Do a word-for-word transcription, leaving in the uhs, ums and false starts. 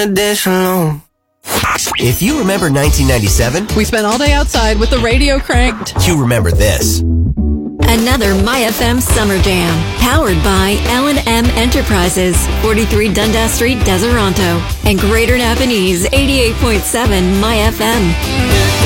wanna dance alone. If you remember nineteen ninety-seven, we spent all day outside with the radio cranked. You remember this. Another My F M Summer Jam, powered by L and M Enterprises, forty-three Dundas Street, Deseronto, and Greater Napanese, eighty-eight point seven My F M.